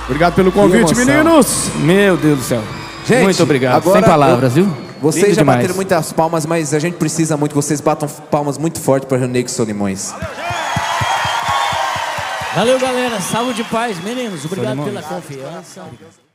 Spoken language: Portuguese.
Obrigado pelo convite, meninos. Meu Deus do céu. Gente, muito obrigado. agora Sem palavras, viu? Vocês Lindo já demais. bateram muitas palmas, mas a gente precisa muito que vocês batam palmas muito forte para o Nego Solimões. Valeu, galera. Saúde e paz, meninos. Obrigado Solimões. pela confiança.